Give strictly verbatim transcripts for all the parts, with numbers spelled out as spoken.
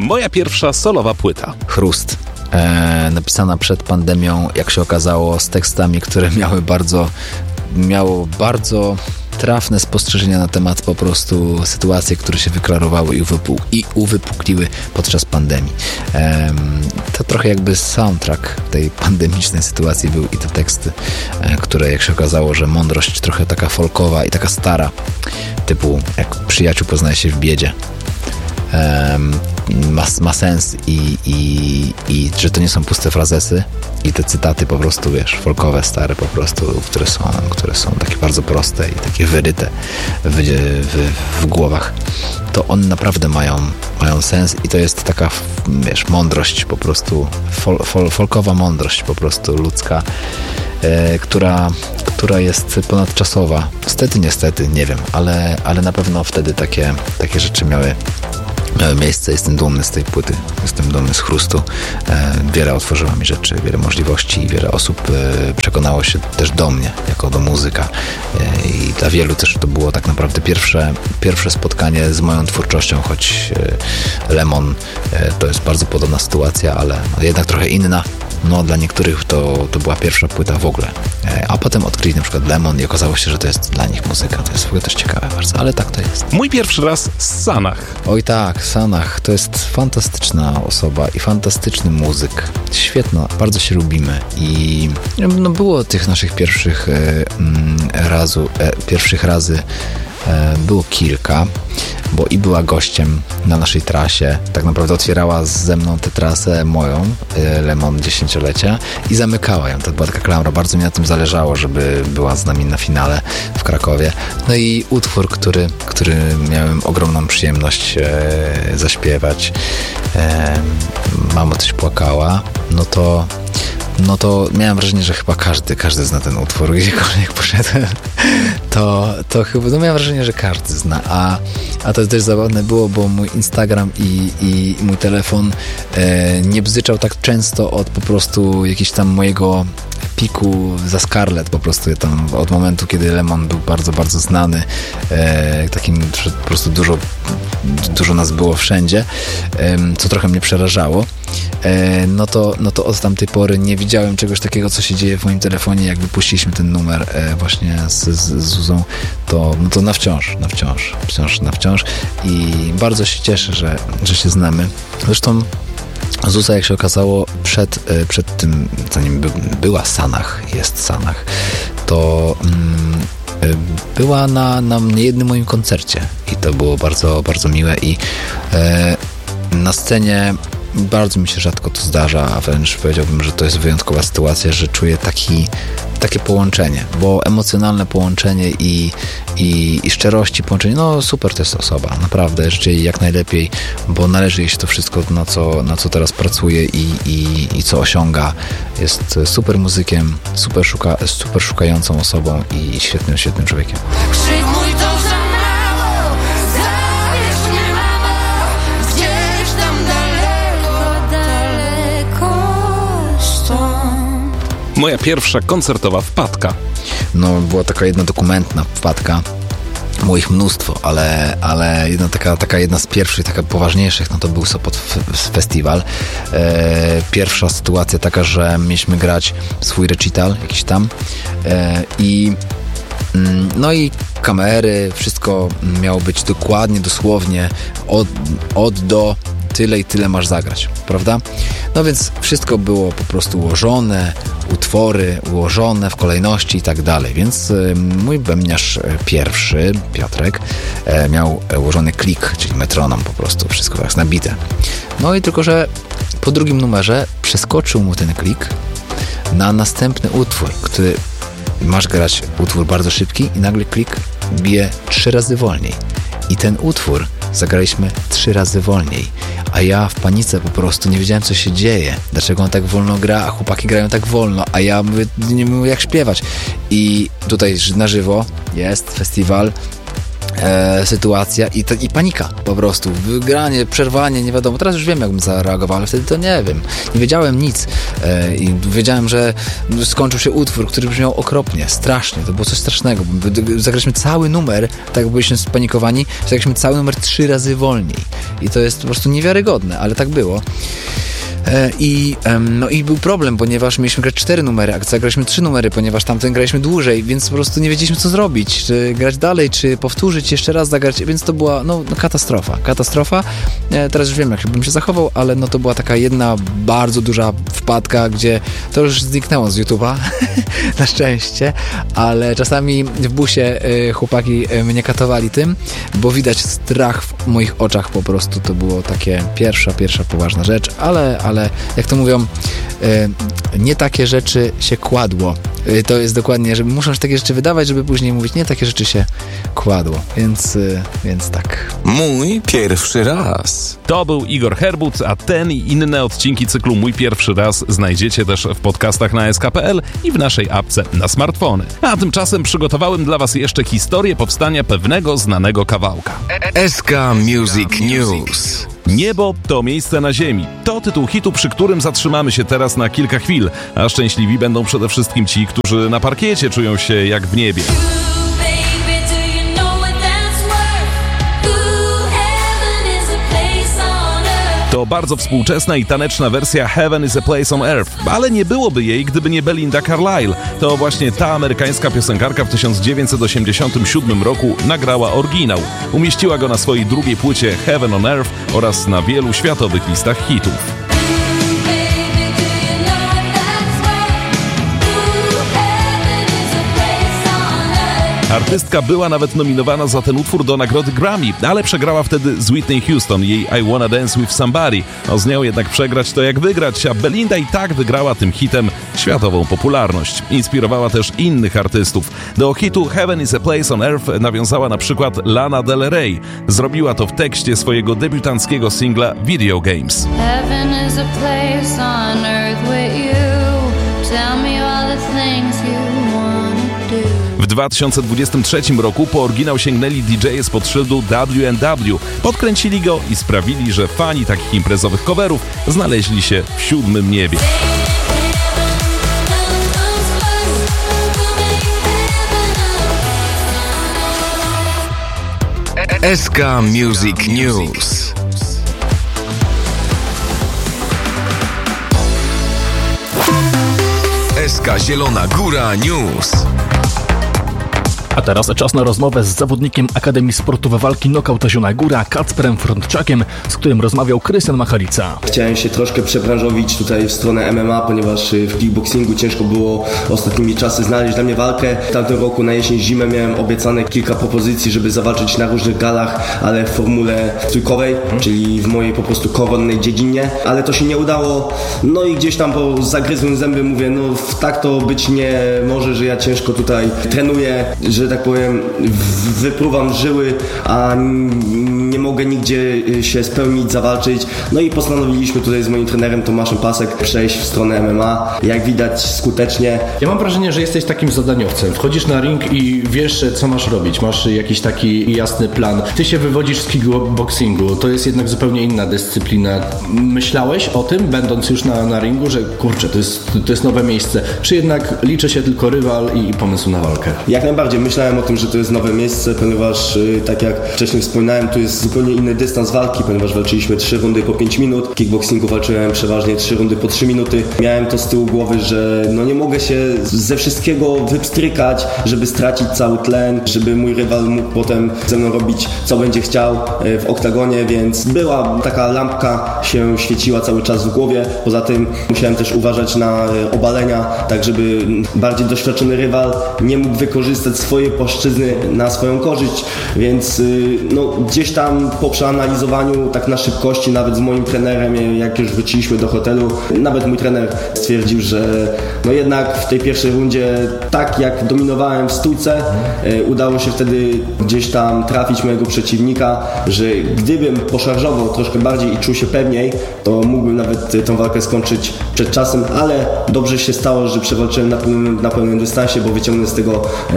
Moja pierwsza solowa płyta. Chrust. E, napisana przed pandemią, jak się okazało, z tekstami, które miały bardzo, miało bardzo trafne spostrzeżenia na temat po prostu sytuacji, które się wyklarowały i, uwypuk- i uwypukliły podczas pandemii. E, to trochę jakby soundtrack tej pandemicznej sytuacji był i te teksty, e, które jak się okazało, że mądrość trochę taka folkowa i taka stara, typu jak przyjaciół poznaje się w biedzie. Um, ma, ma sens i, i, i że to nie są puste frazesy i te cytaty po prostu, wiesz, folkowe, stare po prostu, które są, które są takie bardzo proste i takie wyryte w, w, w głowach, to one naprawdę mają, mają sens i to jest taka, wiesz, mądrość po prostu, fol, fol, folkowa mądrość po prostu ludzka, e, która, która jest ponadczasowa. Niestety, niestety, nie wiem, ale, ale na pewno wtedy takie, takie rzeczy miały miały miejsce. Jestem dumny z tej płyty, jestem dumny z Chrustu. E, wiele otworzyła mi rzeczy, wiele możliwości i wiele osób e, przekonało się też do mnie, jako do muzyka. E, I dla wielu też to było tak naprawdę pierwsze, pierwsze spotkanie z moją twórczością, choć e, Lemon e, to jest bardzo podobna sytuacja, ale jednak trochę inna. No dla niektórych to, to była pierwsza płyta w ogóle. E, a potem odkryli na przykład Lemon i okazało się, że to jest dla nich muzyka. To jest w ogóle też ciekawe bardzo, ale tak to jest. Mój pierwszy raz z Sanach. Oj tak, Sanach to jest fantastyczna osoba i fantastyczny muzyk. Świetna, bardzo się lubimy i no było tych naszych pierwszych e, razu, e, pierwszych razy e, było kilka, bo i była gościem na naszej trasie, tak naprawdę otwierała ze mną tę trasę moją, e, Lemon dziesięciolecia i zamykała ją. To była taka klamra, bardzo mi na tym zależało, żeby była z nami na finale w Krakowie. No i utwór, który, który miałem ogromną przyjemność e, zaśpiewać. E, mama coś płakała, no to no to miałem wrażenie, że chyba każdy, każdy zna ten utwór, gdziekolwiek poszedłem, to, to chyba, no miałem wrażenie, że każdy zna, a, a to też zabawne było, bo mój Instagram i, i mój telefon e, nie bzyczał tak często od po prostu jakiegoś tam mojego piku za Scarlett, po prostu tam od momentu, kiedy Lemon był bardzo, bardzo znany, e, takim, że po prostu dużo, dużo nas było wszędzie, e, co trochę mnie przerażało, e, no, to, no to od tamtej pory nie widziałem czegoś takiego, co się dzieje w moim telefonie. Jak wypuściliśmy ten numer e, właśnie z, z Zuzą, to, no to na wciąż, na wciąż, wciąż, na wciąż i bardzo się cieszę, że, że się znamy. Zresztą Zuza, jak się okazało, przed, przed tym, zanim by, była Sanach, jest Sanach, to mm, była na, na niejednym moim koncercie i to było bardzo, bardzo miłe i e, na scenie bardzo mi się rzadko to zdarza, a wręcz powiedziałbym, że to jest wyjątkowa sytuacja, że czuję taki, takie połączenie, bo emocjonalne połączenie i, i, i szczerości połączenie, no super to jest osoba, naprawdę, życzę jej jak najlepiej, bo należy jej się to wszystko, na co, na co teraz pracuje i, i, i co osiąga. Jest super muzykiem, super, szuka, super szukającą osobą i świetnym, świetnym człowiekiem. Krzyk mój to za mało, zabierz mnie mamo, gdzieś tam daleko, daleko stąd. Moja pierwsza koncertowa wpadka. No, była taka jedna dokumentna wpadka. Było ich mnóstwo, ale, ale jedna taka, taka jedna z pierwszych, taka poważniejszych, no to był Sopot f- Festiwal. E, pierwsza sytuacja taka, że mieliśmy grać swój recital jakiś tam e, i mm, no i kamery, wszystko miało być dokładnie, dosłownie od, od do tyle i tyle masz zagrać, prawda? No więc wszystko było po prostu ułożone, utwory ułożone w kolejności i tak dalej, więc y, mój bębniarz pierwszy, Piotrek, e, miał ułożony klik, czyli metronom po prostu, wszystko jak nabite. No i tylko, że po drugim numerze przeskoczył mu ten klik na następny utwór, który masz grać utwór bardzo szybki i nagle klik bije trzy razy wolniej. I ten utwór zagraliśmy trzy razy wolniej, a ja w panice po prostu nie wiedziałem, co się dzieje, dlaczego on tak wolno gra, a chłopaki grają tak wolno, a ja mówię, nie wiem jak śpiewać. I tutaj na żywo jest festiwal, E, sytuacja i, to, i panika po prostu, wygranie, przerwanie, nie wiadomo, teraz już wiem jakbym zareagował, ale wtedy to nie wiem, nie wiedziałem nic e, i wiedziałem, że skończył się utwór, który brzmiał okropnie, strasznie, to było coś strasznego, zagraliśmy cały numer, tak jak byliśmy spanikowani, zagraliśmy cały numer trzy razy wolniej i to jest po prostu niewiarygodne, ale tak było. I, no i był problem, ponieważ mieliśmy grać cztery numery, a zagraliśmy trzy numery, ponieważ tamten graliśmy dłużej, więc po prostu nie wiedzieliśmy co zrobić, czy grać dalej, czy powtórzyć, jeszcze raz zagrać, więc to była no, no katastrofa, katastrofa. Teraz już wiem jak bym się zachował, ale no to była taka jedna bardzo duża wpadka, gdzie to już zniknęło z YouTube'a, na szczęście, ale czasami w busie chłopaki mnie katowali tym, bo widać strach w moich oczach po prostu, to było takie pierwsza, pierwsza poważna rzecz, ale, ale ale jak to mówią, nie takie rzeczy się kładło. To jest dokładnie, że muszą się takie rzeczy wydawać, żeby później mówić, nie takie rzeczy się kładło. Więc, więc tak. Mój pierwszy raz. To był Igor Herbut, a ten i inne odcinki cyklu Mój pierwszy raz znajdziecie też w podcastach na es ka kropka pe el i w naszej apce na smartfony. A tymczasem przygotowałem dla was jeszcze historię powstania pewnego znanego kawałka. es ka Music News. Niebo to miejsce na ziemi. To tytuł hitu, przy którym zatrzymamy się teraz na kilka chwil, a szczęśliwi będą przede wszystkim ci, którzy na parkiecie czują się jak w niebie. To bardzo współczesna i taneczna wersja Heaven is a Place on Earth, ale nie byłoby jej, gdyby nie Belinda Carlisle. To właśnie ta amerykańska piosenkarka w tysiąc dziewięćset osiemdziesiątym siódmym roku nagrała oryginał. Umieściła go na swojej drugiej płycie Heaven on Earth oraz na wielu światowych listach hitów. Artystka była nawet nominowana za ten utwór do nagrody Grammy, ale przegrała wtedy z Whitney Houston, jej I Wanna Dance With Somebody. O, z nią jednak przegrać to jak wygrać, a Belinda i tak wygrała tym hitem światową popularność. Inspirowała też innych artystów. Do hitu Heaven is a Place on Earth nawiązała na przykład Lana Del Rey. Zrobiła to w tekście swojego debiutanckiego singla Video Games. Heaven is a place on earth with you. Tell me all the things you wanna do. W dwa tysiące dwudziestym trzecim roku po oryginał sięgnęli D J spod szyldu W and W. Podkręcili go i sprawili, że fani takich imprezowych coverów znaleźli się w siódmym niebie. es ka Music News. es ka Zielona Góra News. A teraz czas na rozmowę z zawodnikiem Akademii Sportowej Walki Knockout Zielona Góra, Kacprem Frontczakiem, z którym rozmawiał Krystian Machalica. Chciałem się troszkę przebranżowić tutaj w stronę M M A, ponieważ w kickboxingu ciężko było ostatnimi czasy znaleźć dla mnie walkę. W tamtym roku na jesień, zimę miałem obiecane kilka propozycji, żeby zawalczyć na różnych galach, ale w formule trójkowej, hmm. czyli w mojej po prostu koronnej dziedzinie, ale to się nie udało. No i gdzieś tam po zagryzłem zęby mówię, no tak to być nie może, że ja ciężko tutaj trenuję, że tak powiem, wypruwam żyły, a nie mogę nigdzie się spełnić, zawalczyć. No i postanowiliśmy tutaj z moim trenerem Tomaszem Pasek przejść w stronę M M A. Jak widać skutecznie. Ja mam wrażenie, że jesteś takim zadaniowcem. Wchodzisz na ring i wiesz, co masz robić. Masz jakiś taki jasny plan. Ty się wywodzisz z kickboxingu. To jest jednak zupełnie inna dyscyplina. Myślałeś o tym, będąc już na, na ringu, że kurczę, to jest, to jest nowe miejsce. Czy jednak liczy się tylko rywal i pomysł na walkę? Jak najbardziej. Myślałem o tym, że to jest nowe miejsce, ponieważ tak jak wcześniej wspominałem, tu jest zupełnie inny dystans walki, ponieważ walczyliśmy trzy rundy po pięć minut. W kickboxingu walczyłem przeważnie trzy rundy po trzy minuty. Miałem to z tyłu głowy, że no nie mogę się ze wszystkiego wypstrykać, żeby stracić cały tlen, żeby mój rywal mógł potem ze mną robić, co będzie chciał w oktagonie, więc była taka lampka, się świeciła cały czas w głowie. Poza tym musiałem też uważać na obalenia, tak żeby bardziej doświadczony rywal nie mógł wykorzystać swojej płaszczyzny na swoją korzyść, więc no, gdzieś tam po przeanalizowaniu tak na szybkości, nawet z moim trenerem, jak już wróciliśmy do hotelu, nawet mój trener stwierdził, że no jednak w tej pierwszej rundzie, tak jak dominowałem w stójce, udało się wtedy gdzieś tam trafić mojego przeciwnika, że gdybym poszarżował troszkę bardziej i czuł się pewniej, to mógłbym nawet tą walkę skończyć przed czasem, ale dobrze się stało, że przewalczyłem na pełnym, na pełnym dystansie, bo wyciągnę z tego samo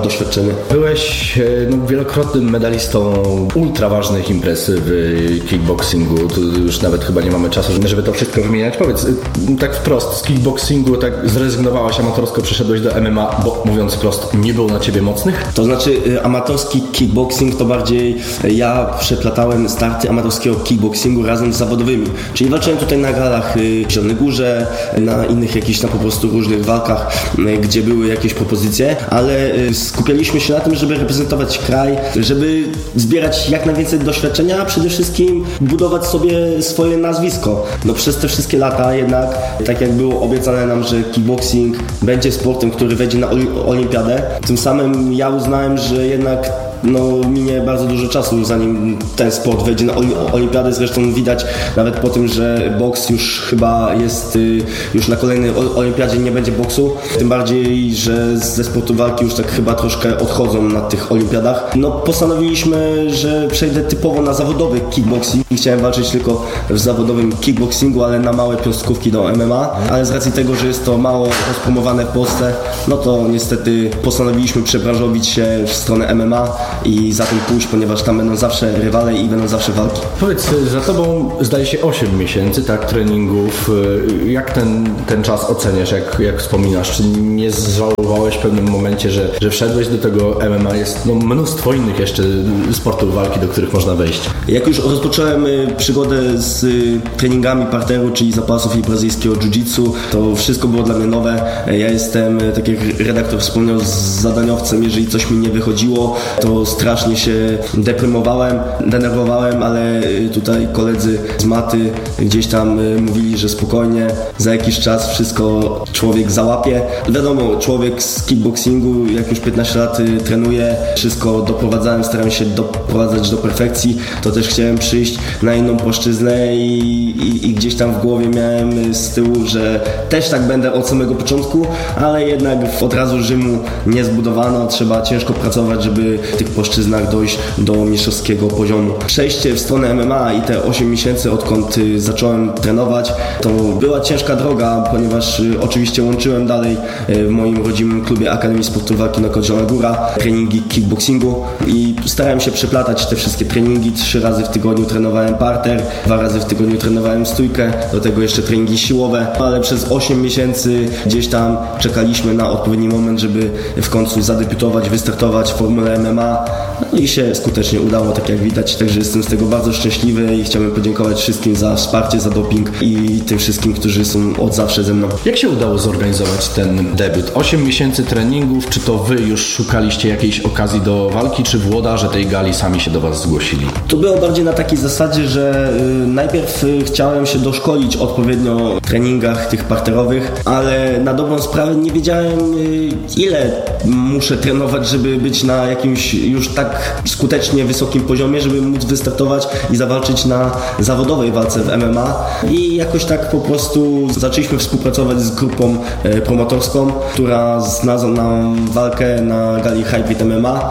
doświadczony. Byłeś no, wielokrotnym medalistą ultra ważnych imprez w kickboxingu. Tu już nawet chyba nie mamy czasu, żeby to wszystko wymieniać. Powiedz, tak wprost, z kickboxingu tak zrezygnowałeś amatorsko, przeszedłeś do M M A, bo mówiąc wprost, nie było na ciebie mocnych? To znaczy amatorski kickboxing to bardziej ja przeplatałem starty amatorskiego kickboxingu razem z zawodowymi. Czyli walczyłem tutaj na galach w Zielonej Górze, na innych jakichś na po prostu różnych walkach, gdzie były jakieś propozycje, ale skupialiśmy się na tym, żeby reprezentować kraj, żeby zbierać jak najwięcej doświadczenia, a przede wszystkim budować sobie swoje nazwisko. No przez te wszystkie lata jednak, tak jak było obiecane nam, że kickboxing będzie sportem, który wejdzie na olimpiadę, tym samym ja uznałem, że jednak no, minie bardzo dużo czasu, zanim ten sport wejdzie na olimpiadę. Zresztą widać nawet po tym, że boks już chyba jest, już na kolejnej olimpiadzie nie będzie boksu. Tym bardziej, że ze sportu walki już tak chyba troszkę odchodzą na tych olimpiadach. No, postanowiliśmy, że przejdę typowo na zawodowy kickboxing. Chciałem walczyć tylko w zawodowym kickboxingu, ale na małe piąstkówki do M M A. Ale z racji tego, że jest to mało rozpromowane w Polsce, no to niestety postanowiliśmy przebranżowić się w stronę M M A i za tym pójść, ponieważ tam będą zawsze rywale i będą zawsze walki. Powiedz, za tobą zdaje się osiem miesięcy, tak, treningów. Jak ten, ten czas oceniasz, jak, jak wspominasz? Czy nie żałowałeś w pewnym momencie, że, że wszedłeś do tego M M A? Jest no, mnóstwo innych jeszcze sportów walki, do których można wejść. Jak już rozpocząłem przygodę z treningami parteru, czyli zapasów i brazylijskiego jiu-jitsu, to wszystko było dla mnie nowe. Ja jestem, tak jak redaktor wspomniał, zadaniowcem. Jeżeli coś mi nie wychodziło, to strasznie się deprymowałem, denerwowałem, ale tutaj koledzy z maty gdzieś tam mówili, że spokojnie, za jakiś czas wszystko człowiek załapie. Wiadomo, człowiek z kickboxingu, jak już piętnaście lat trenuje, wszystko doprowadzałem, starałem się doprowadzać do perfekcji, to też chciałem przyjść na inną płaszczyznę i, i, i gdzieś tam w głowie miałem z tyłu, że też tak będę od samego początku, ale jednak od razu Rzymu nie zbudowano, trzeba ciężko pracować, żeby w tych płaszczyznach dojść do mistrzowskiego poziomu. Przejście w stronę M M A i te osiem miesięcy, odkąd zacząłem trenować, to była ciężka droga, ponieważ oczywiście łączyłem dalej w moim rodzimym klubie Akademii Sportu Walki Knockout Zielona Góra treningi kickboxingu i starałem się przeplatać te wszystkie treningi. Trzy razy w tygodniu trenowałem parter, dwa razy w tygodniu trenowałem stójkę, do tego jeszcze treningi siłowe, ale przez osiem miesięcy gdzieś tam czekaliśmy na odpowiedni moment, żeby w końcu zadebiutować, wystartować w formule M M A. No i się skutecznie udało, tak jak widać, także jestem z tego bardzo szczęśliwy i chciałbym podziękować wszystkim za wsparcie, za doping i tym wszystkim, którzy są od zawsze ze mną. Jak się udało zorganizować ten debiut? osiem miesięcy treningów, czy to wy już szukaliście jakiejś okazji do walki, czy włodarze tej gali sami się do was zgłosili? To było bardziej na takiej zasadzie, że y, najpierw y, chciałem się doszkolić odpowiednio w treningach tych parterowych, ale na dobrą sprawę nie wiedziałem y, ile muszę trenować, żeby być na jakimś już tak skutecznie wysokim poziomie, żeby móc wystartować i zawalczyć na zawodowej walce w M M A. I jakoś tak po prostu zaczęliśmy współpracować z grupą e, promotorską, która znalazła nam walkę na gali Hybrid M M A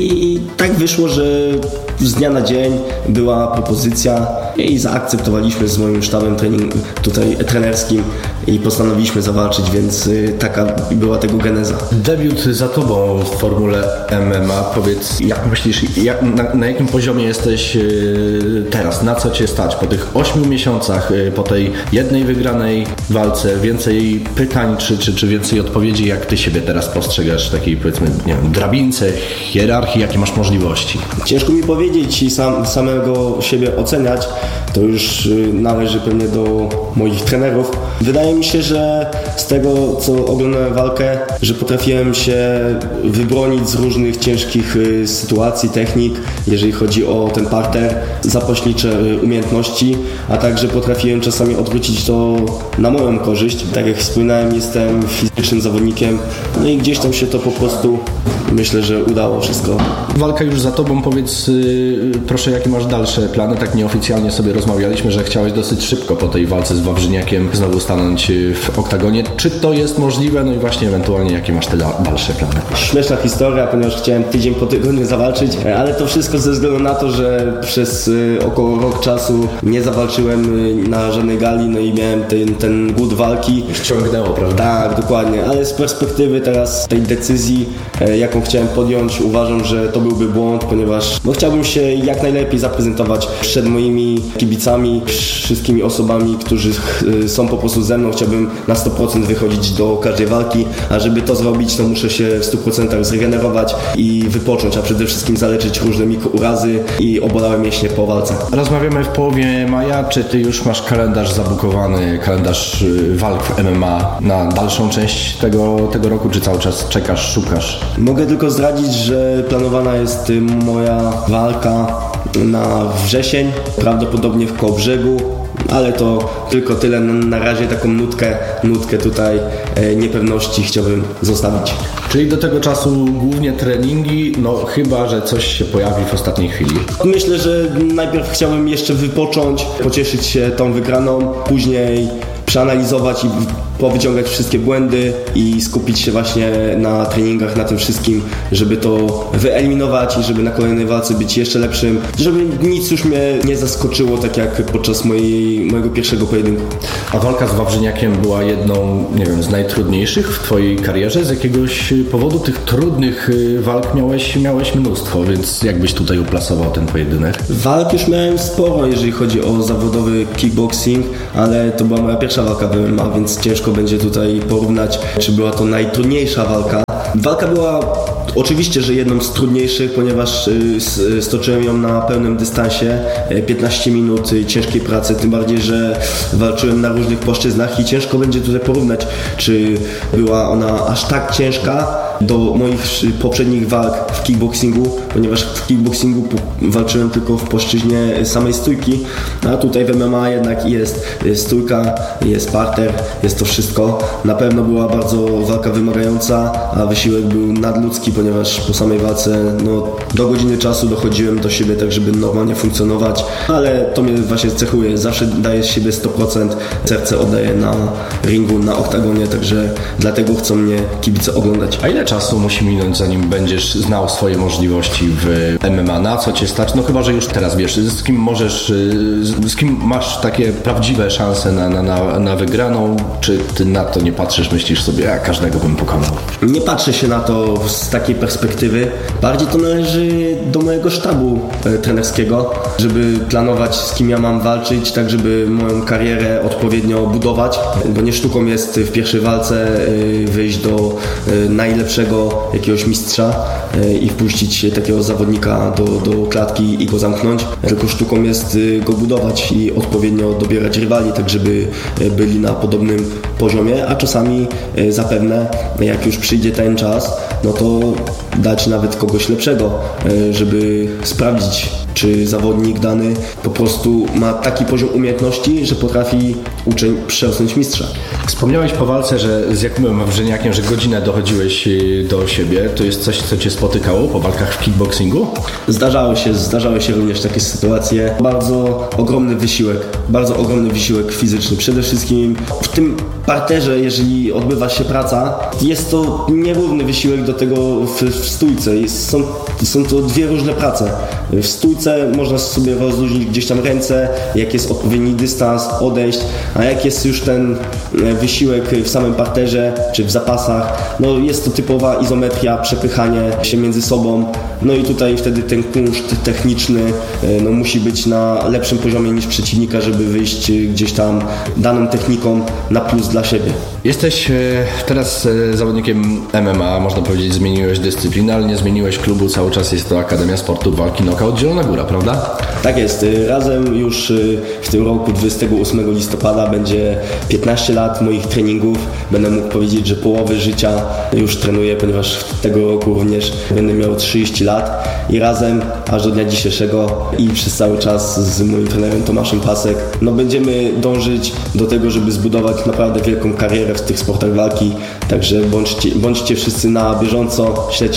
i tak wyszło, że z dnia na dzień była propozycja i zaakceptowaliśmy z moim sztabem trening, tutaj trenerskim i postanowiliśmy zawalczyć, więc y, taka była tego geneza. Debiut za tobą w formule M M A. Powiedz, jak myślisz, jak, na, na jakim poziomie jesteś y, teraz? Na co cię stać? Po tych ośmiu miesiącach, y, po tej jednej wygranej walce, więcej pytań czy, czy, czy więcej odpowiedzi? Jak ty siebie teraz postrzegasz w takiej, powiedzmy, nie wiem, drabince, hierarchii? Jakie masz możliwości? Ciężko mi powiedzieć i sam, samego siebie oceniać. To już y, należy pewnie do moich trenerów. Wydaje mi się, że z tego, co oglądałem walkę, że potrafiłem się wybronić z różnych ciężkich y, sytuacji, technik, jeżeli chodzi o ten parter, zapaśnicze y, umiejętności, a także potrafiłem czasami odwrócić to na moją korzyść. Tak jak wspominałem, jestem fizycznym zawodnikiem, no i gdzieś tam się to po prostu, myślę, że udało wszystko. Walka już za tobą, powiedz, yy, proszę, jakie masz dalsze plany? Tak nieoficjalnie sobie rozmawialiśmy, że chciałeś dosyć szybko po tej walce z Wawrzyniakiem znowu stanąć w oktagonie. Czy to jest możliwe? No i właśnie ewentualnie jakie masz te da- dalsze plany? Śmieszna historia, ponieważ chciałem tydzień po tygodniu zawalczyć, ale to wszystko ze względu na to, że przez y, około rok czasu nie zawalczyłem y, na żadnej gali, no i miałem ten, ten głód walki. Już ciągnęło, prawda? Tak, dokładnie, ale z perspektywy teraz tej decyzji, y, jaką chciałem podjąć, uważam, że to byłby błąd, ponieważ no, chciałbym się jak najlepiej zaprezentować przed moimi kibicami, wszystkimi osobami, którzy y, są po prostu ze mną. Chciałbym na sto procent wychodzić do każdej walki, a żeby to zrobić, to muszę się w stu procentach zregenerować i wypocząć, a przede wszystkim zaleczyć różne mikrourazy i obolałe mięśnie po walce. Rozmawiamy w połowie maja. Czy ty już masz kalendarz zabukowany, kalendarz walk w M M A na dalszą część tego, tego roku, czy cały czas czekasz, szukasz? Mogę tylko zdradzić, że planowana jest moja walka na wrzesień, prawdopodobnie w Kołobrzegu, ale to tylko tyle. Na razie taką nutkę, nutkę tutaj e, niepewności chciałbym zostawić. Czyli do tego czasu głównie treningi, no chyba że coś się pojawi w ostatniej chwili. Myślę, że najpierw chciałbym jeszcze wypocząć, pocieszyć się tą wygraną, później przeanalizować i powyciągać wszystkie błędy i skupić się właśnie na treningach, na tym wszystkim, żeby to wyeliminować i żeby na kolejnej walce być jeszcze lepszym, żeby nic już mnie nie zaskoczyło, tak jak podczas mojej, mojego pierwszego pojedynku. A walka z Wawrzyniakiem była jedną, nie wiem, z najtrudniejszych w twojej karierze. Z jakiegoś powodu tych trudnych walk miałeś, miałeś mnóstwo, więc jak byś tutaj uplasował ten pojedynek? Walk już miałem sporo, jeżeli chodzi o zawodowy kickboxing, ale to była moja pierwsza walka w M M A, więc ciężko będzie tutaj porównać, czy była to najtrudniejsza walka. Walka była oczywiście, że jedną z trudniejszych, ponieważ stoczyłem ją na pełnym dystansie, piętnaście minut ciężkiej pracy, tym bardziej, że walczyłem na różnych płaszczyznach i ciężko będzie tutaj porównać, czy była ona aż tak ciężka do moich poprzednich walk w kickboxingu, ponieważ w kickboxingu walczyłem tylko w płaszczyźnie samej stójki, a tutaj w M M A jednak jest stójka, jest parter, jest to wszystko. Na pewno była bardzo walka wymagająca, a wysiłek był nadludzki, ponieważ po samej walce no, do godziny czasu dochodziłem do siebie tak, żeby normalnie funkcjonować, ale to mnie właśnie cechuje, zawsze daję z siebie sto procent, serce oddaję na ringu, na oktagonie, także dlatego chcą mnie kibice oglądać. A ile czasu musi minąć, zanim będziesz znał swoje możliwości w M M A? Na co cię stać? No chyba, że już teraz wiesz, z kim możesz, z kim masz takie prawdziwe szanse na, na, na, na wygraną, czy ty na to nie patrzysz, myślisz sobie, ja każdego bym pokonał? Nie patrzę się na to z takiej perspektywy. Bardziej to należy do mojego sztabu e, trenerskiego, żeby planować, z kim ja mam walczyć, tak żeby moją karierę odpowiednio budować, bo nie sztuką jest w pierwszej walce e, wyjść do e, najlepszego jakiegoś mistrza e, i wpuścić takiego zawodnika do, do klatki i go zamknąć, tylko sztuką jest e, go budować i odpowiednio dobierać rywali, tak żeby e, byli na podobnym poziomie, a czasami e, zapewne jak już przyjdzie ten czas, no to dać nawet kogoś lepszego, żeby sprawdzić, czy zawodnik dany po prostu ma taki poziom umiejętności, że potrafi uczeń przełknąć mistrza. Wspomniałeś po walce, że z Jakubem Wawrzyniakiem, że godzinę dochodziłeś do siebie. To jest coś, co cię spotykało po walkach w kickboxingu? Zdarzały się, zdarzały się również takie sytuacje. Bardzo ogromny wysiłek, bardzo ogromny wysiłek fizyczny. Przede wszystkim w tym parterze, jeżeli odbywa się praca, jest to nierówny wysiłek do tego w, w stójce. Jest, są, są to dwie różne prace. W stójce można sobie rozluźnić gdzieś tam ręce, jak jest odpowiedni dystans, odejść, a jak jest już ten wysiłek w samym parterze czy w zapasach, no jest to typowa izometria, przepychanie się między sobą, no i tutaj wtedy ten kunszt techniczny no, musi być na lepszym poziomie niż przeciwnika, żeby wyjść gdzieś tam daną techniką na plus dla siebie. Jesteś teraz zawodnikiem M M A, można powiedzieć, zmieniłeś dyscyplinę, ale nie zmieniłeś klubu, cały czas jest to Akademia Sportu Walki Knockout Zielona Góra, prawda? Tak jest, razem już w tym roku dwudziestego ósmego listopada będzie piętnaście lat moich treningów, będę mógł powiedzieć, że połowy życia już trenuję, ponieważ tego roku również będę miał trzydzieści lat i razem aż do dnia dzisiejszego i przez cały czas z moim trenerem Tomaszem Pasek, no będziemy dążyć do tego, żeby zbudować naprawdę wielką karierę w tych sportach walki, także bądźcie, bądźcie wszyscy na bieżąco, śledźcie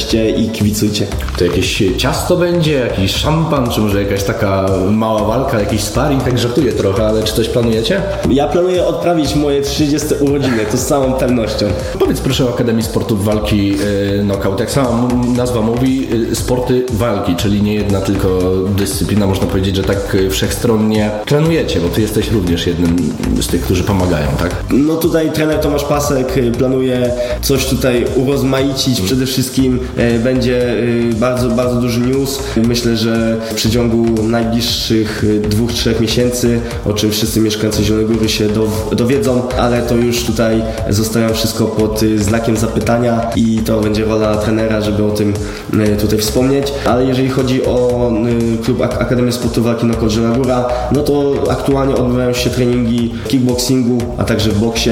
jesteście i kibicujcie. To jakieś ciasto będzie, jakiś szampan, czy może jakaś taka mała walka, jakiś sparring, tak żartuję trochę, ale czy coś planujecie? Ja planuję odprawić moje trzydzieste urodziny, to z całą pewnością. Powiedz proszę o Akademii Sportów Walki yy, Knockout. Jak sama nazwa mówi, yy, sporty walki, czyli nie jedna tylko dyscyplina, można powiedzieć, że tak wszechstronnie trenujecie, bo ty jesteś również jednym z tych, którzy pomagają, tak? No tutaj trener Tomasz Pasek planuje coś tutaj urozmaicić. Przede wszystkim yy, będzie yy, bardzo, bardzo duży news. Myślę, że w przeciągu najbliższych dwóch, trzech miesięcy, o czym wszyscy mieszkańcy Zielonej Góry się dowiedzą, ale to już tutaj zostawiam wszystko pod znakiem zapytania i to będzie rola trenera, żeby o tym tutaj wspomnieć. Ale jeżeli chodzi o klub Akademii Sportu Walki Knockout Zielona Góra, no to aktualnie odbywają się treningi kickboxingu, a także w boksie,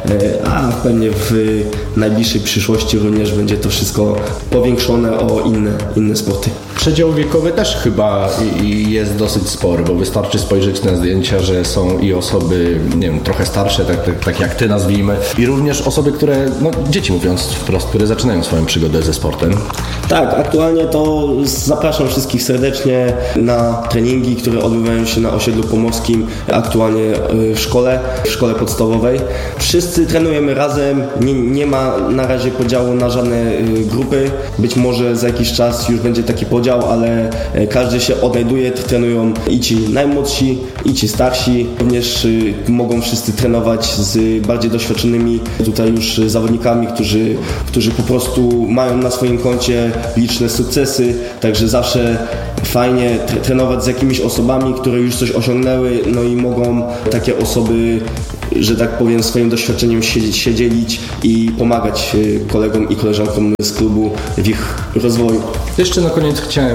a pewnie w najbliższej przyszłości również będzie to wszystko powiększone o inne, inne sporty. Przedział wiekowy też chyba jest dosyć spory, bo wystarczy spojrzeć na zdjęcia, że są i osoby, nie wiem, trochę starsze, tak, tak, tak jak ty nazwijmy, i również osoby, które, no dzieci mówiąc wprost, które zaczynają swoją przygodę ze sportem. Tak, aktualnie to zapraszam wszystkich serdecznie na treningi, które odbywają się na osiedlu pomorskim, aktualnie w szkole, w szkole podstawowej. Wszyscy trenujemy razem, nie, nie ma na razie podziału na żadne grupy, być może za jakiś czas już będzie taki podział, ale każdy się odnajduje, trenują i ci najmłodsi, i ci starsi. Również mogą wszyscy trenować z bardziej doświadczonymi tutaj już zawodnikami, którzy, którzy po prostu mają na swoim koncie liczne sukcesy, także zawsze fajnie trenować z jakimiś osobami, które już coś osiągnęły, no i mogą takie osoby, że tak powiem, swoim doświadczeniem się, się dzielić i pomagać kolegom i koleżankom z klubu w ich rozwoju. Jeszcze na koniec chciałem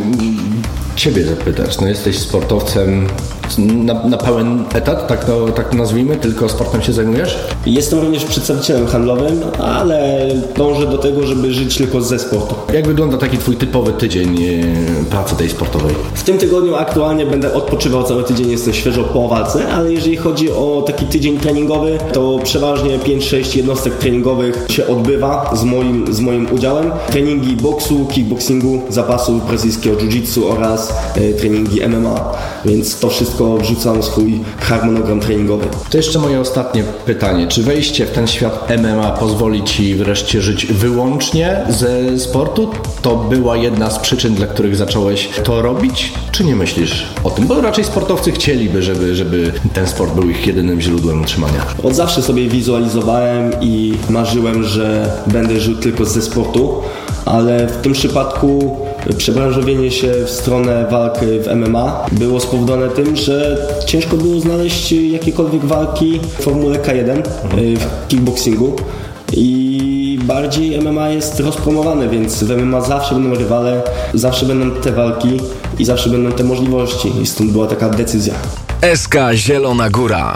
Ciebie zapytać. No jesteś sportowcem na, na pełen etat, tak to, tak to nazwijmy, tylko sportem się zajmujesz? Jestem również przedstawicielem handlowym, ale dążę do tego, żeby żyć tylko ze sportu. Jak wygląda taki twój typowy tydzień pracy tej sportowej? W tym tygodniu aktualnie będę odpoczywał cały tydzień, jestem świeżo po walce, ale jeżeli chodzi o taki tydzień treningowy, to przeważnie pięć sześć jednostek treningowych się odbywa z moim, z moim udziałem. Treningi boksu, kickboxingu, zapasu brazylijskiego jiu-jitsu oraz y, treningi M M A, więc to wszystko wrzucam w swój harmonogram treningowy. To jeszcze moje ostatnie pytanie. Czy wejście w ten świat M M A pozwoli Ci wreszcie żyć wyłącznie ze sportu? To była jedna z przyczyn, dla których zacząłeś to robić? Czy nie myślisz o tym? Bo raczej sportowcy chcieliby, żeby, żeby ten sport był ich jedynym źródłem utrzymania. Od zawsze sobie wizualizowałem i marzyłem, że będę żył tylko ze sportu, ale w tym przypadku przebranżowienie się w stronę walk w M M A było spowodowane tym, że ciężko było znaleźć jakiekolwiek walki w formule K jeden w kickboxingu i bardziej M M A jest rozpromowane, więc w M M A zawsze będą rywale, zawsze będą te walki i zawsze będą te możliwości i stąd była taka decyzja. S K Zielona Góra.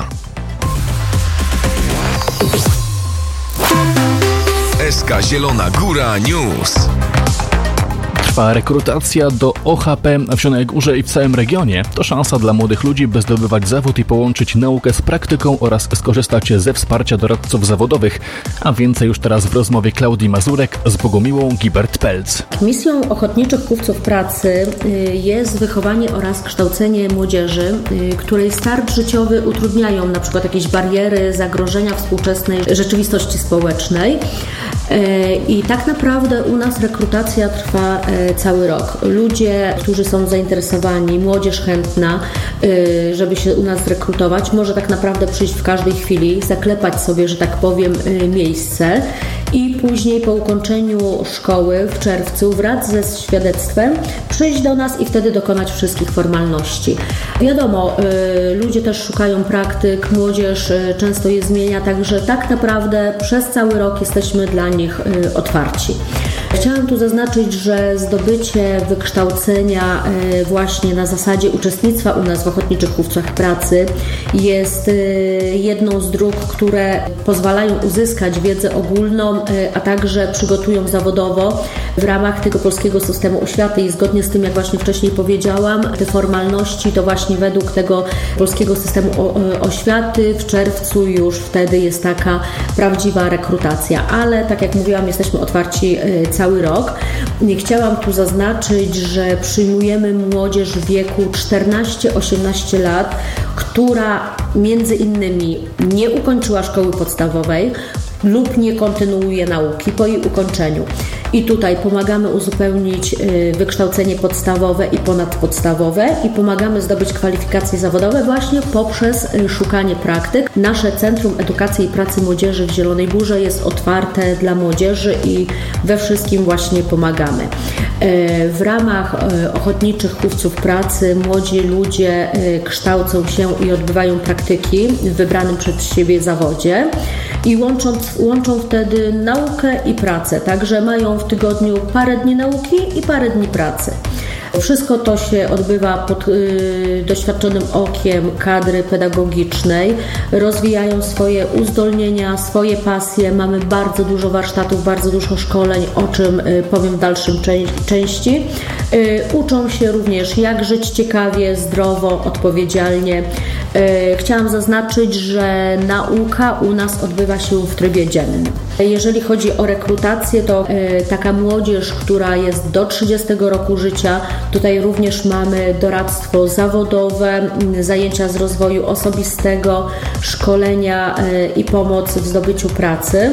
S K Zielona Góra News. Trwa rekrutacja do O H P w Zielonej Górze i w całym regionie. To szansa dla młodych ludzi, by zdobywać zawód i połączyć naukę z praktyką oraz skorzystać ze wsparcia doradców zawodowych. A więcej już teraz w rozmowie Klaudii Mazurek z Bogumiłą Gibert-Pelc. Misją Ochotniczych Chówców Pracy jest wychowanie oraz kształcenie młodzieży, której start życiowy utrudniają np. jakieś bariery, zagrożenia współczesnej rzeczywistości społecznej. I tak naprawdę u nas rekrutacja trwa cały rok. Ludzie, którzy są zainteresowani, młodzież chętna, żeby się u nas zrekrutować, może tak naprawdę przyjść w każdej chwili, zaklepać sobie, że tak powiem, miejsce i później po ukończeniu szkoły w czerwcu wraz ze świadectwem przyjść do nas i wtedy dokonać wszystkich formalności. Wiadomo, ludzie też szukają praktyk, młodzież często je zmienia, także tak naprawdę przez cały rok jesteśmy dla nich otwarci. Chciałam tu zaznaczyć, że zdobycie wykształcenia właśnie na zasadzie uczestnictwa u nas w Ochotniczych Chówcach Pracy jest jedną z dróg, które pozwalają uzyskać wiedzę ogólną kształcą, a także przygotują zawodowo w ramach tego polskiego systemu oświaty i zgodnie z tym, jak właśnie wcześniej powiedziałam, te formalności to właśnie według tego polskiego systemu oświaty w czerwcu już wtedy jest taka prawdziwa rekrutacja, ale tak jak mówiłam, jesteśmy otwarci cały rok. Chciałam tu zaznaczyć, że przyjmujemy młodzież w wieku czternaście osiemnaście lat, która między innymi nie ukończyła szkoły podstawowej lub nie kontynuuje nauki po jej ukończeniu. I tutaj pomagamy uzupełnić wykształcenie podstawowe i ponadpodstawowe i pomagamy zdobyć kwalifikacje zawodowe właśnie poprzez szukanie praktyk. Nasze Centrum Edukacji i Pracy Młodzieży w Zielonej Górze jest otwarte dla młodzieży i we wszystkim właśnie pomagamy. W ramach ochotniczych chówców pracy młodzi ludzie kształcą się i odbywają praktyki w wybranym przez siebie zawodzie i łączą, łączą wtedy naukę i pracę, także mają w tygodniu parę dni nauki i parę dni pracy. Wszystko to się odbywa pod y, doświadczonym okiem kadry pedagogicznej. Rozwijają swoje uzdolnienia, swoje pasje. Mamy bardzo dużo warsztatów, bardzo dużo szkoleń, o czym y, powiem w dalszym cze- części. Y, uczą się również, jak żyć ciekawie, zdrowo, odpowiedzialnie. Y, chciałam zaznaczyć, że nauka u nas odbywa się w trybie dziennym. Jeżeli chodzi o rekrutację, to y, taka młodzież, która jest do trzydziestego roku życia, tutaj również mamy doradztwo zawodowe, zajęcia z rozwoju osobistego, szkolenia i pomoc w zdobyciu pracy.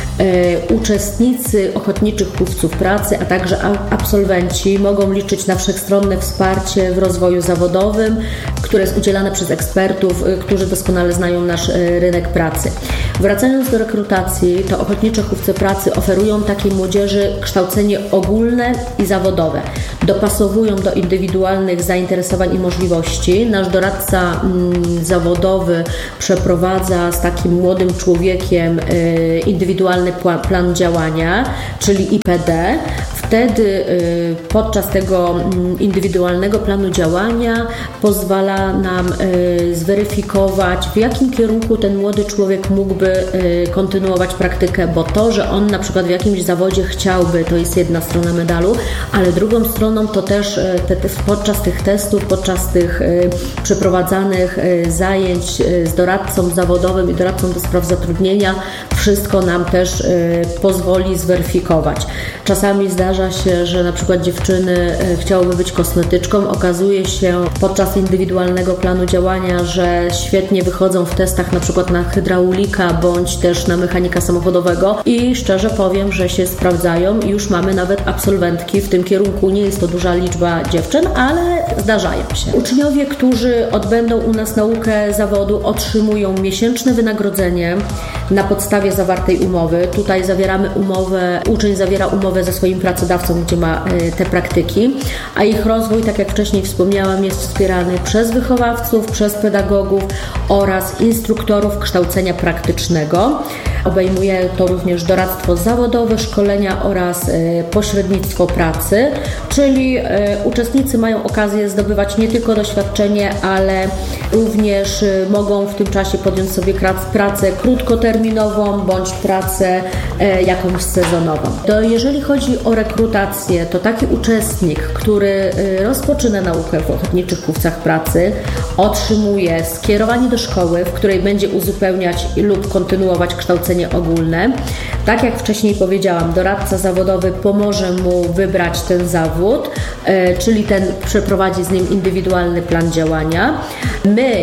Uczestnicy ochotniczych chówców pracy, a także absolwenci mogą liczyć na wszechstronne wsparcie w rozwoju zawodowym, które jest udzielane przez ekspertów, którzy doskonale znają nasz rynek pracy. Wracając do rekrutacji, to ochotnicze chówce pracy oferują takiej młodzieży kształcenie ogólne i zawodowe. Dopasowują do indywidualnych zainteresowań i możliwości. Nasz doradca mm, zawodowy przeprowadza z takim młodym człowiekiem y, indywidualny plan, plan działania, czyli I P D. Wtedy y, podczas tego y, indywidualnego planu działania pozwala nam y, zweryfikować, w jakim kierunku ten młody człowiek mógłby y, kontynuować praktykę, bo to, że on na przykład w jakimś zawodzie chciałby, to jest jedna strona medalu, ale drugą stroną to też y, te, te, podczas tych testów, podczas tych y, przeprowadzanych y, zajęć y, z doradcą zawodowym i doradcą do spraw zatrudnienia, wszystko nam też y, pozwoli zweryfikować. Czasami zdarza się, że na przykład dziewczyny chciałyby być kosmetyczką. Okazuje się podczas indywidualnego planu działania, że świetnie wychodzą w testach na przykład na hydraulika bądź też na mechanika samochodowego i szczerze powiem, że się sprawdzają i już mamy nawet absolwentki w tym kierunku. Nie jest to duża liczba dziewczyn, ale zdarzają się. Uczniowie, którzy odbędą u nas naukę zawodu, otrzymują miesięczne wynagrodzenie na podstawie zawartej umowy. Tutaj zawieramy umowę, uczeń zawiera umowę ze swoim pracodawcą, gdzie ma y, te praktyki, a ich rozwój, tak jak wcześniej wspomniałam, jest wspierany przez wychowawców, przez pedagogów oraz instruktorów kształcenia praktycznego. Obejmuje to również doradztwo zawodowe, szkolenia oraz y, pośrednictwo pracy, czyli y, uczestnicy mają okazję zdobywać nie tylko doświadczenie, ale również y, mogą w tym czasie podjąć sobie pracę krótkoterminową bądź pracę y, jakąś sezonową. To jeżeli chodzi o rekrutację, to taki uczestnik, który y, rozpoczyna naukę w ochotniczych chówcach pracy, otrzymuje skierowanie do szkoły, w której będzie uzupełniać lub kontynuować kształcenie ogólne. Tak jak wcześniej powiedziałam, doradca zawodowy pomoże mu wybrać ten zawód, y, czyli ten przeprowadzi z nim indywidualny plan działania. My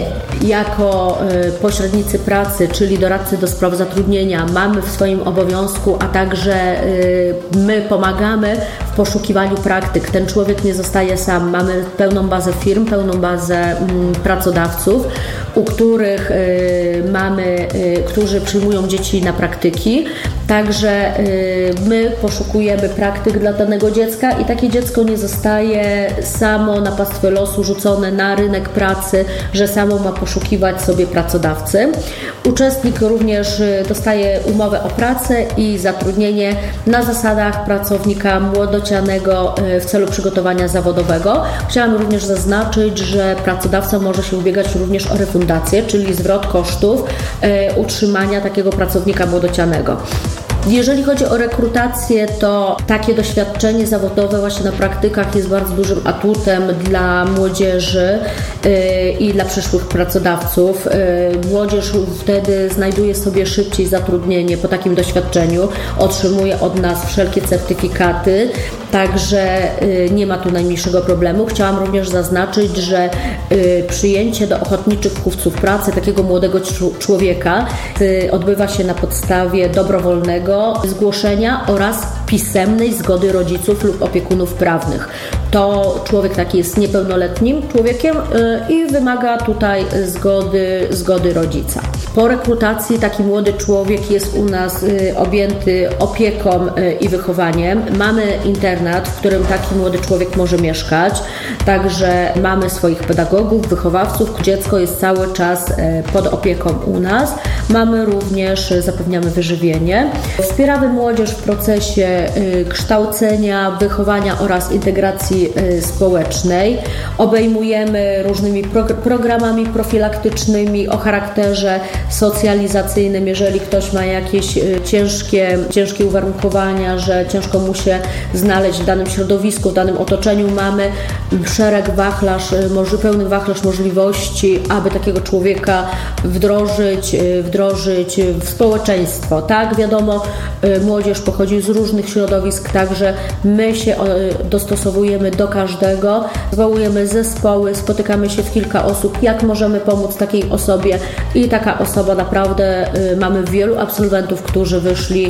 jako y, pośrednicy pracy, czyli doradcy do spraw zatrudnienia, mamy w swoim obowiązku, a także y, my pomagamy w poszukiwaniu praktyk. Ten człowiek nie zostaje sam. Mamy pełną bazę firm, pełną bazę mm, pracodawców, u których y, mamy, y, którzy przyjmują dzieci na praktyki. Także y, my poszukujemy praktyk dla danego dziecka i takie dziecko nie zostaje samo na pastwę losu rzucone na rynek pracy, że samo ma poszukiwać sobie pracodawcy. Uczestnik również y, dostaje umowę o pracę i zatrudnienie na zasadach pracownika młodocianego y, w celu przygotowania zawodowego. Chciałam również zaznaczyć, że pracodawca może się ubiegać również o refundację, czyli zwrot kosztów y, utrzymania takiego pracownika młodocianego. Jeżeli chodzi o rekrutację, to takie doświadczenie zawodowe właśnie na praktykach jest bardzo dużym atutem dla młodzieży yy, i dla przyszłych pracodawców. Yy, młodzież wtedy znajduje sobie szybciej zatrudnienie po takim doświadczeniu, otrzymuje od nas wszelkie certyfikaty, także yy, nie ma tu najmniejszego problemu. Chciałam również zaznaczyć, że yy, przyjęcie do ochotniczych chówców pracy takiego młodego człowieka yy, odbywa się na podstawie dobrowolnego zgłoszenia oraz pisemnej zgody rodziców lub opiekunów prawnych. To człowiek taki jest niepełnoletnim człowiekiem i wymaga tutaj zgody, zgody rodzica. Po rekrutacji taki młody człowiek jest u nas objęty opieką i wychowaniem. Mamy internat, w którym taki młody człowiek może mieszkać, także mamy swoich pedagogów, wychowawców. Dziecko jest cały czas pod opieką u nas. Mamy również, zapewniamy wyżywienie. Wspieramy młodzież w procesie kształcenia, wychowania oraz integracji społecznej. Obejmujemy różnymi programami profilaktycznymi o charakterze socjalizacyjnym. Jeżeli ktoś ma jakieś ciężkie, ciężkie uwarunkowania, że ciężko mu się znaleźć w danym środowisku, w danym otoczeniu, mamy szereg wachlarz, pełny wachlarz możliwości, aby takiego człowieka wdrożyć, wdrożyć w społeczeństwo. Tak, wiadomo, młodzież pochodzi z różnych środowisk, także my się dostosowujemy do każdego, zwołujemy zespoły, spotykamy się w kilka osób, jak możemy pomóc takiej osobie i taka osoba naprawdę, mamy wielu absolwentów, którzy wyszli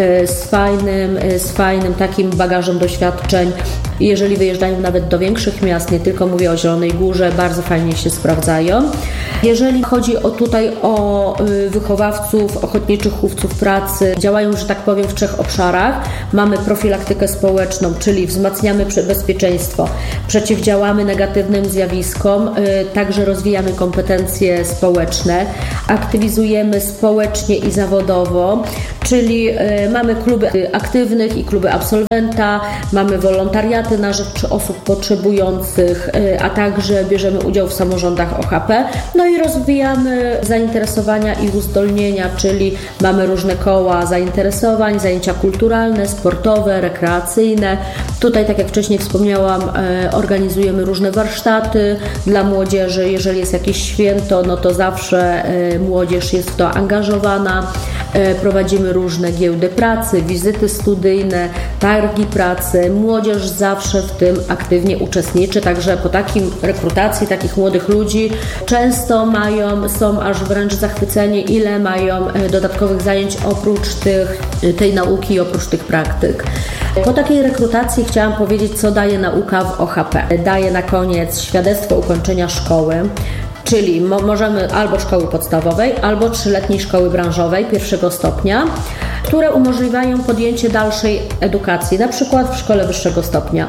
z fajnym, z fajnym takim bagażem doświadczeń. Jeżeli wyjeżdżają nawet do większych miast, nie tylko mówię o Zielonej Górze, bardzo fajnie się sprawdzają. Jeżeli chodzi o tutaj o wychowawców, ochotniczych chówców pracy, działają, że tak powiem, w trzech obszarach. Mamy profilaktykę społeczną, czyli wzmacniamy bezpieczeństwo, przeciwdziałamy negatywnym zjawiskom, także rozwijamy kompetencje społeczne, aktywizujemy społecznie i zawodowo, czyli mamy kluby aktywnych i kluby absolwenta, mamy wolontariaty na rzecz osób potrzebujących, a także bierzemy udział w samorządach O H P. No i rozwijamy zainteresowania i uzdolnienia, czyli mamy różne koła zainteresowań, zajęcia kulturalne, sportowe, rekreacyjne. Tutaj, tak jak wcześniej wspomniałam, organizujemy różne warsztaty dla młodzieży. Jeżeli jest jakieś święto, no to zawsze młodzież jest w to angażowana. Prowadzimy różne giełdy pracy, wizyty studyjne, targi pracy. Młodzież zawsze w tym aktywnie uczestniczy, także po takim rekrutacji takich młodych ludzi często mają, są aż wręcz zachwyceni, ile mają dodatkowych zajęć oprócz tych, tej nauki, oprócz tych praktyk. Po takiej rekrutacji chciałam powiedzieć, co daje nauka w O H P. Daje na koniec świadectwo ukończenia szkoły, czyli mo- możemy albo szkoły podstawowej, albo trzyletniej szkoły branżowej pierwszego stopnia, które umożliwiają podjęcie dalszej edukacji, na przykład w szkole wyższego stopnia.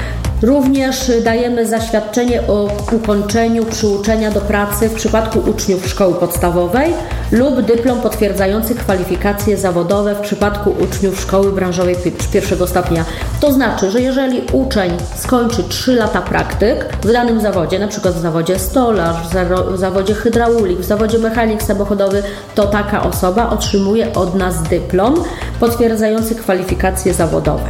Również dajemy zaświadczenie o ukończeniu przyuczenia do pracy w przypadku uczniów szkoły podstawowej lub dyplom potwierdzający kwalifikacje zawodowe w przypadku uczniów szkoły branżowej pierwszego stopnia. To znaczy, że jeżeli uczeń skończy trzy lata praktyk w danym zawodzie, na przykład w zawodzie stolarz, w zawodzie hydraulik, w zawodzie mechanik samochodowy, to taka osoba otrzymuje od nas dyplom potwierdzający kwalifikacje zawodowe.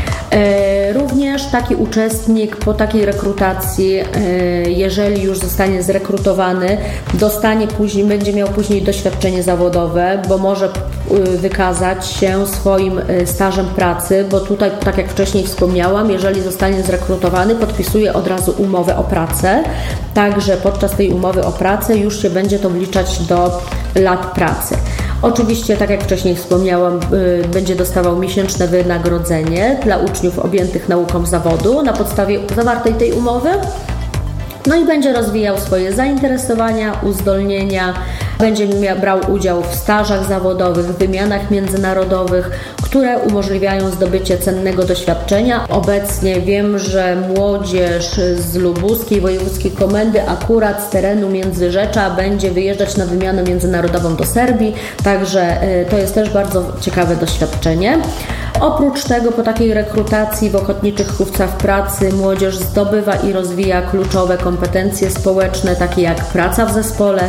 Również taki uczestnik po takiej rekrutacji, jeżeli już zostanie zrekrutowany, dostanie później, będzie miał później doświadczenie zawodowe, bo może wykazać się swoim stażem pracy, bo tutaj, tak jak wcześniej wspomniałam, jeżeli zostanie zrekrutowany, podpisuje od razu umowę o pracę, także podczas tej umowy o pracę już się będzie to wliczać do lat pracy. Oczywiście, tak jak wcześniej wspomniałam, yy, będzie dostawał miesięczne wynagrodzenie dla uczniów objętych nauką zawodu na podstawie zawartej tej umowy. No i będzie rozwijał swoje zainteresowania, uzdolnienia, będzie miał, brał udział w stażach zawodowych, wymianach międzynarodowych, które umożliwiają zdobycie cennego doświadczenia. Obecnie wiem, że młodzież z lubuskiej wojewódzkiej komendy akurat z terenu Międzyrzecza będzie wyjeżdżać na wymianę międzynarodową do Serbii, także to jest też bardzo ciekawe doświadczenie. Oprócz tego po takiej rekrutacji w ochotniczych chówcach pracy młodzież zdobywa i rozwija kluczowe kompetencje społeczne, takie jak praca w zespole,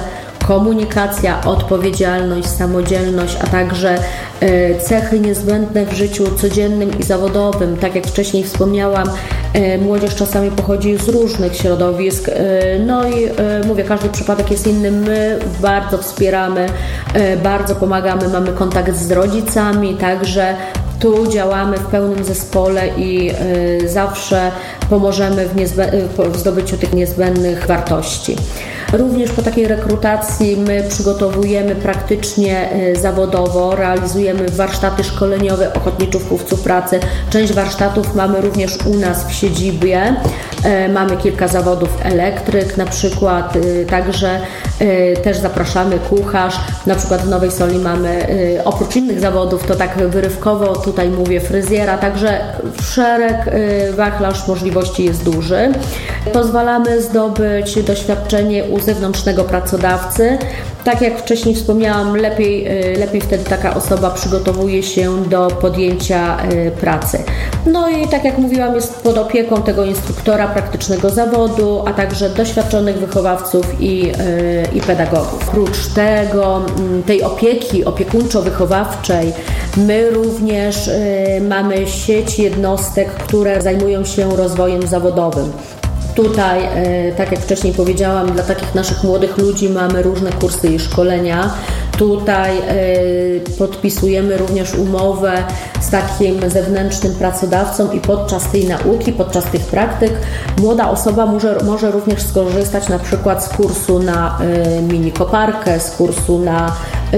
komunikacja, odpowiedzialność, samodzielność, a także cechy niezbędne w życiu codziennym i zawodowym. Tak jak wcześniej wspomniałam, młodzież czasami pochodzi z różnych środowisk, no i mówię, każdy przypadek jest inny. My bardzo wspieramy, bardzo pomagamy, mamy kontakt z rodzicami, także tu działamy w pełnym zespole i zawsze pomożemy w, niezbę- w zdobyciu tych niezbędnych wartości. Również po takiej rekrutacji my przygotowujemy praktycznie zawodowo, realizujemy warsztaty szkoleniowe ochotniczych łowców pracy. Część warsztatów mamy również u nas w siedzibie. Mamy kilka zawodów, elektryk na przykład, także też zapraszamy kucharz. Na przykład w Nowej Soli mamy, oprócz innych zawodów, to tak wyrywkowo tutaj mówię, fryzjera, także szereg, wachlarz możliwości jest duży. Pozwalamy zdobyć doświadczenie u zewnętrznego pracodawcy. Tak jak wcześniej wspomniałam, lepiej, lepiej wtedy taka osoba przygotowuje się do podjęcia pracy. No i tak jak mówiłam, jest pod opieką tego instruktora praktycznego zawodu, a także doświadczonych wychowawców i, i pedagogów. Oprócz tego, tej opieki opiekuńczo-wychowawczej, my również mamy sieć jednostek, które zajmują się rozwojem zawodowym. Tutaj, tak jak wcześniej powiedziałam, dla takich naszych młodych ludzi mamy różne kursy i szkolenia. Tutaj podpisujemy również umowę z takim zewnętrznym pracodawcą i podczas tej nauki, podczas tych praktyk młoda osoba może, może również skorzystać na przykład z kursu na mini koparkę, z kursu na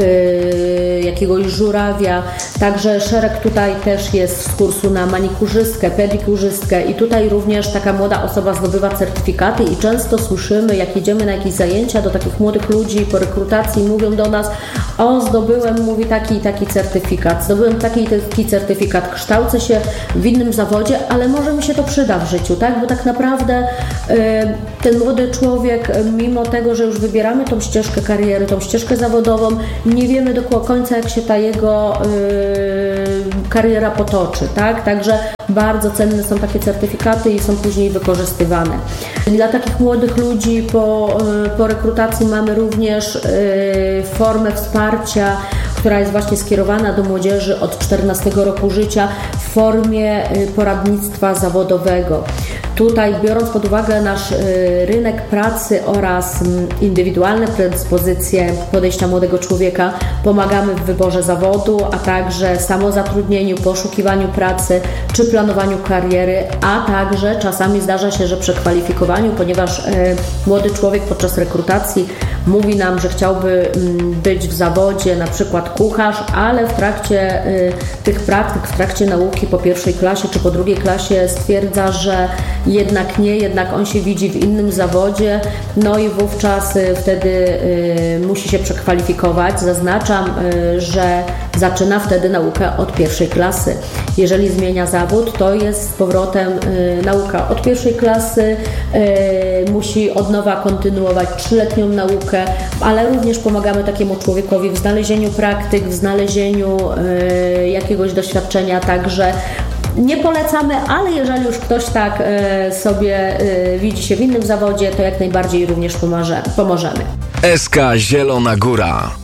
jakiegoś żurawia. Także szereg tutaj też jest z kursu na manikurzystkę, pedikurzystkę i tutaj również taka młoda osoba zdobywa certyfikaty i często słyszymy, jak jedziemy na jakieś zajęcia do takich młodych ludzi po rekrutacji, mówią do nas: o, zdobyłem, mówi, taki i taki certyfikat, zdobyłem taki i taki certyfikat, kształcę się w innym zawodzie, ale może mi się to przyda w życiu, tak? Bo tak naprawdę y, ten młody człowiek, mimo tego, że już wybieramy tą ścieżkę kariery, tą ścieżkę zawodową, nie wiemy do końca, jak się ta jego y, kariera potoczy, tak? Także bardzo cenne są takie certyfikaty i są później wykorzystywane. Dla takich młodych ludzi po, po rekrutacji mamy również y, formę wsparcia, która jest właśnie skierowana do młodzieży od czternastego roku życia w formie poradnictwa zawodowego. Tutaj, biorąc pod uwagę nasz rynek pracy oraz indywidualne predyspozycje podejścia młodego człowieka, pomagamy w wyborze zawodu, a także samozatrudnieniu, poszukiwaniu pracy czy planowaniu kariery, a także czasami zdarza się, że przekwalifikowaniu, ponieważ młody człowiek podczas rekrutacji mówi nam, że chciałby być w zawodzie na przykład kucharz, ale w trakcie tych praktyk, w trakcie nauki po pierwszej klasie czy po drugiej klasie stwierdza, że jednak nie, jednak on się widzi w innym zawodzie, no i wówczas wtedy y, musi się przekwalifikować. Zaznaczam, y, że zaczyna wtedy naukę od pierwszej klasy. Jeżeli zmienia zawód, to jest z powrotem y, nauka od pierwszej klasy, y, musi od nowa kontynuować trzyletnią naukę, ale również pomagamy takiemu człowiekowi w znalezieniu praktyk, w znalezieniu y, jakiegoś doświadczenia, także nie polecamy, ale jeżeli już ktoś tak y, sobie y, widzi się w innym zawodzie, to jak najbardziej również pomoże, pomożemy. S K Zielona Góra.